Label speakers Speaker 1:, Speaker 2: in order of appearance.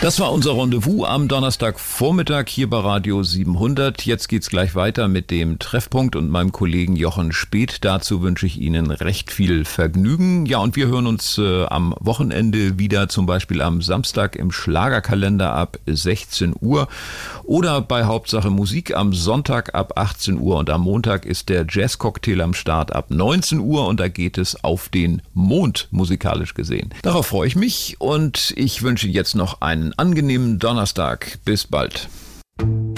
Speaker 1: Das war unser Rendezvous am Donnerstagvormittag hier bei Radio 700. Jetzt geht's gleich weiter mit dem Treffpunkt und meinem Kollegen Jochen Speth. Dazu wünsche ich Ihnen recht viel Vergnügen. Ja, und wir hören uns am Wochenende wieder, zum Beispiel am Samstag im Schlagerkalender ab 16 Uhr oder bei Hauptsache Musik am Sonntag ab 18 Uhr. Und am Montag ist der Jazzcocktail am Start ab 19 Uhr und da geht es auf den Mond, musikalisch gesehen. Darauf freue ich mich und ich wünsche jetzt noch einen angenehmen Donnerstag. Bis bald.